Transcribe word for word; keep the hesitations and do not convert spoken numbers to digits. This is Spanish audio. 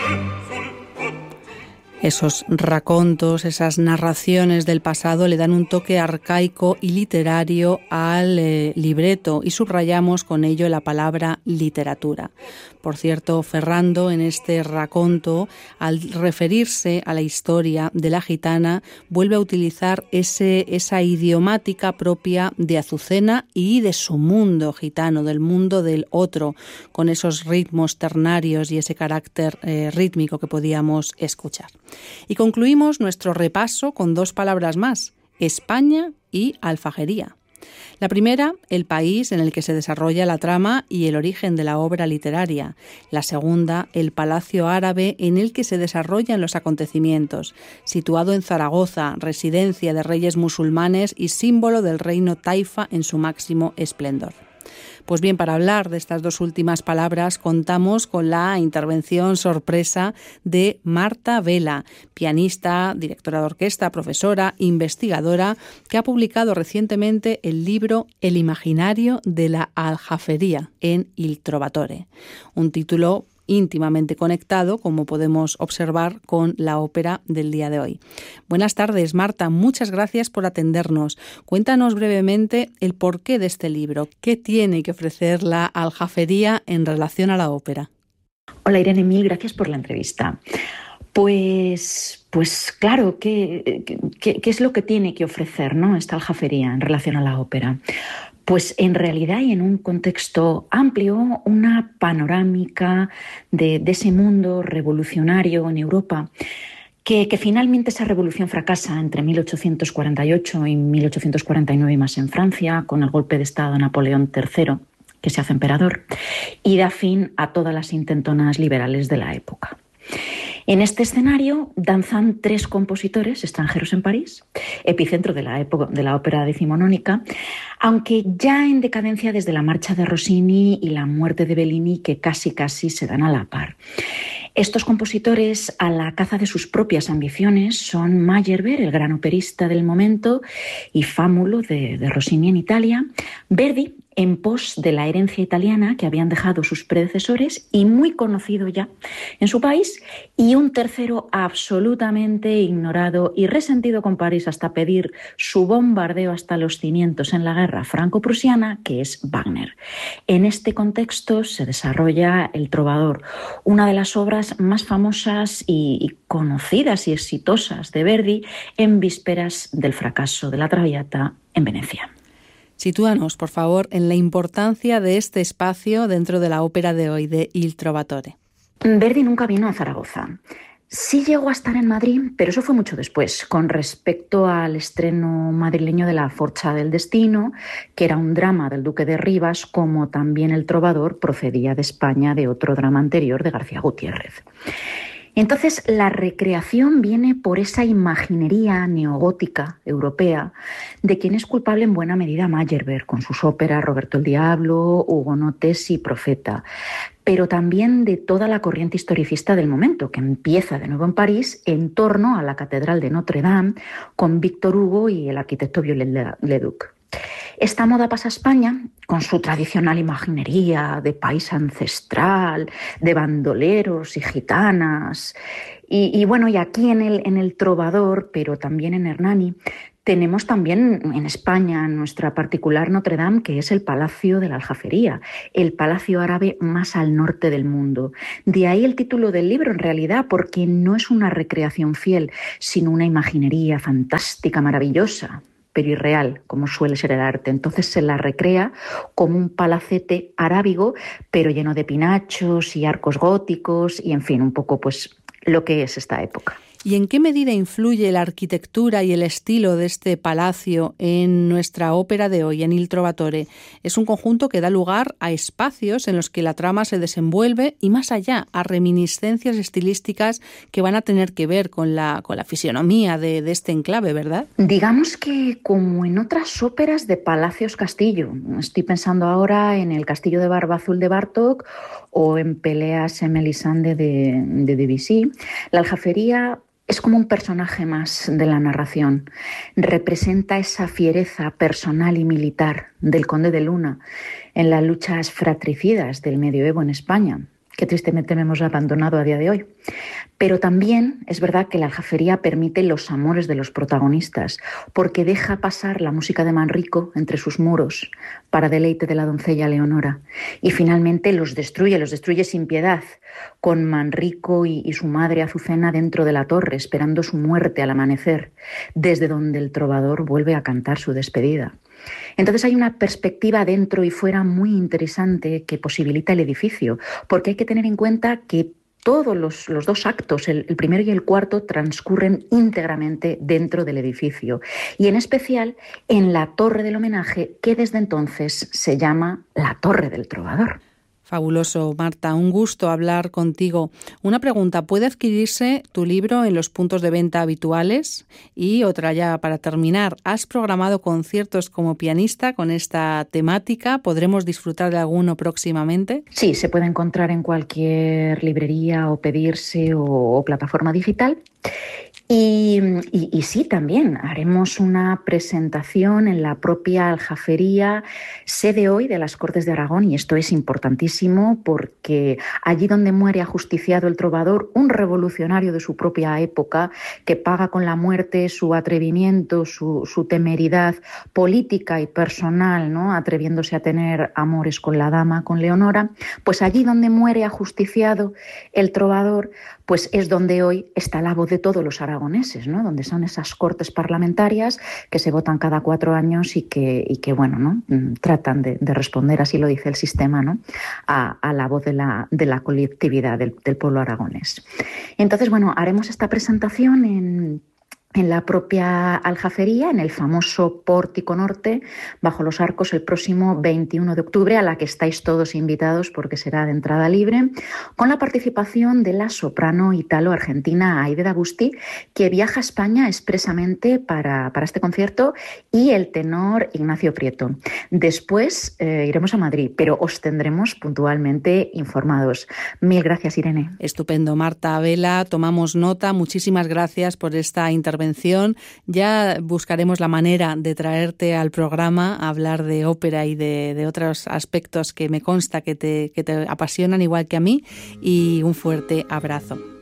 Esos racontos, esas narraciones del pasado le dan un toque arcaico y literario al eh, libreto y subrayamos con ello la palabra literatura. Por cierto, Ferrando en este raconto, al referirse a la historia de la gitana, vuelve a utilizar ese, esa idiomática propia de Azucena y de su mundo gitano, del mundo del otro, con esos ritmos ternarios y ese carácter eh, rítmico que podíamos escuchar. Y concluimos nuestro repaso con dos palabras más, España y alfajería. La primera, el país en el que se desarrolla la trama y el origen de la obra literaria. La segunda, el palacio árabe en el que se desarrollan los acontecimientos, situado en Zaragoza, residencia de reyes musulmanes y símbolo del reino taifa en su máximo esplendor. Pues bien, para hablar de estas dos últimas palabras contamos con la intervención sorpresa de Marta Vela, pianista, directora de orquesta, profesora, investigadora, que ha publicado recientemente el libro El imaginario de la aljafería en Il Trovatore, un título íntimamente conectado, como podemos observar, con la ópera del día de hoy. Buenas tardes, Marta. Muchas gracias por atendernos. Cuéntanos brevemente el porqué de este libro. ¿Qué tiene que ofrecer la aljafería en relación a la ópera? Hola, Irene, mil gracias por la entrevista. Pues, pues claro, ¿qué, qué, qué es lo que tiene que ofrecer, ¿no?, esta aljafería en relación a la ópera? Pues en realidad y en un contexto amplio, una panorámica de, de ese mundo revolucionario en Europa, que, que finalmente esa revolución fracasa entre mil ochocientos cuarenta y ocho y mil ochocientos cuarenta y nueve y más en Francia, con el golpe de Estado de Napoleón tercero, que se hace emperador, y da fin a todas las intentonas liberales de la época. En este escenario danzan tres compositores extranjeros en París, epicentro de la, época, de la ópera decimonónica, aunque ya en decadencia desde la marcha de Rossini y la muerte de Bellini, que casi casi se dan a la par. Estos compositores, a la caza de sus propias ambiciones, son Meyerbeer, el gran operista del momento, y Fámulo de, de Rossini en Italia, Verdi, en pos de la herencia italiana que habían dejado sus predecesores y muy conocido ya en su país, y un tercero absolutamente ignorado y resentido con París hasta pedir su bombardeo hasta los cimientos en la guerra franco-prusiana, que es Wagner. En este contexto se desarrolla El Trovador, una de las obras más famosas y, y conocidas y exitosas de Verdi en vísperas del fracaso de la Traviata en Venecia. Sitúanos, por favor, en la importancia de este espacio dentro de la ópera de hoy, de Il Trovatore. Verdi nunca vino a Zaragoza. Sí llegó a estar en Madrid, pero eso fue mucho después, con respecto al estreno madrileño de La Forza del Destino, que era un drama del Duque de Rivas, como también El Trovador procedía de España, de otro drama anterior de García Gutiérrez. Entonces, la recreación viene por esa imaginería neogótica europea de quien es culpable en buena medida Meyerbeer, con sus óperas Roberto el Diablo, Hugonotes y Profeta, pero también de toda la corriente historicista del momento, que empieza de nuevo en París en torno a la Catedral de Notre Dame, con Víctor Hugo y el arquitecto Viollet-le-Duc. Esta moda pasa a España con su tradicional imaginería de país ancestral, de bandoleros y gitanas. Y, y bueno, y aquí en el, en el Trovador, pero también en Hernani, tenemos también en España nuestra particular Notre Dame, que es el Palacio de la Aljafería, el palacio árabe más al norte del mundo. De ahí el título del libro, en realidad, porque no es una recreación fiel, sino una imaginería fantástica, maravillosa, pero irreal, como suele ser el arte. Entonces se la recrea como un palacete arábigo, pero lleno de pinachos y arcos góticos y, en fin, un poco pues lo que es esta época. ¿Y en qué medida influye la arquitectura y el estilo de este palacio en nuestra ópera de hoy, en Il Trovatore? Es un conjunto que da lugar a espacios en los que la trama se desenvuelve y, más allá, a reminiscencias estilísticas que van a tener que ver con la, con la fisionomía de, de este enclave, ¿verdad? Digamos que como en otras óperas de Palacios Castillo. Estoy pensando ahora en El Castillo de Barba Azul de Bartók o en Peleas en Melisande de, de Debussy. La aljafería es como un personaje más de la narración. Representa esa fiereza personal y militar del conde de Luna en las luchas fratricidas del medioevo en España, que tristemente hemos abandonado a día de hoy. Pero también es verdad que la aljafería permite los amores de los protagonistas, porque deja pasar la música de Manrico entre sus muros para deleite de la doncella Leonora. Y finalmente los destruye, los destruye sin piedad, con Manrico y, y su madre Azucena dentro de la torre, esperando su muerte al amanecer, desde donde el trovador vuelve a cantar su despedida. Entonces hay una perspectiva dentro y fuera muy interesante que posibilita el edificio, porque hay que tener en cuenta que todos los, los dos actos, el, el primero y el cuarto, transcurren íntegramente dentro del edificio y en especial en la torre del homenaje, que desde entonces se llama la Torre del Trovador. Fabuloso, Marta. Un gusto hablar contigo. Una pregunta, ¿puede adquirirse tu libro en los puntos de venta habituales? Y otra ya para terminar, ¿has programado conciertos como pianista con esta temática? ¿Podremos disfrutar de alguno próximamente? Sí, se puede encontrar en cualquier librería o pedirse o, o plataforma digital. Y, y, y sí, también haremos una presentación en la propia Aljafería, sede hoy de las Cortes de Aragón, y esto es importantísimo porque allí donde muere ajusticiado el trovador, un revolucionario de su propia época que paga con la muerte su atrevimiento, su, su temeridad política y personal, ¿no?, atreviéndose a tener amores con la dama, con Leonora, pues allí donde muere ajusticiado el trovador, pues es donde hoy está la voz de todos los aragoneses, ¿no?, donde son esas cortes parlamentarias que se votan cada cuatro años y que, y que bueno, ¿no?, tratan de, de responder, así lo dice el sistema, ¿no?, a, a la voz de la, de la colectividad del, del pueblo aragonés. Entonces, bueno, haremos esta presentación en... en la propia Aljafería, en el famoso Pórtico Norte, bajo los arcos, el próximo veintiuno de octubre, a la que estáis todos invitados porque será de entrada libre, con la participación de la soprano italo-argentina Aide D'Agusti, que viaja a España expresamente para, para este concierto, y el tenor Ignacio Prieto. Después eh, iremos a Madrid, pero os tendremos puntualmente informados. Mil gracias, Irene. Estupendo, Marta Vela, tomamos nota. Muchísimas gracias por esta intervención. Ya buscaremos la manera de traerte al programa a hablar de ópera y de, de otros aspectos que me consta que te, que te apasionan igual que a mí, y un fuerte abrazo.